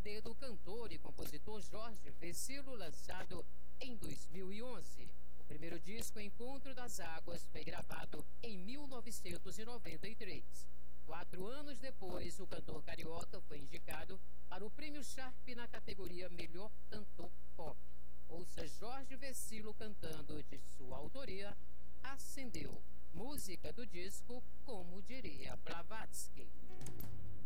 CD do cantor e compositor Jorge Vecilo, lançado em 2011. O primeiro disco, Encontro das Águas, foi gravado em 1993. 4 anos depois, o cantor carioca foi indicado para o Prêmio Sharp na categoria Melhor Cantor Pop. Ouça Jorge Vecilo cantando de sua autoria, Acendeu, música do disco Como Diria Blavatsky.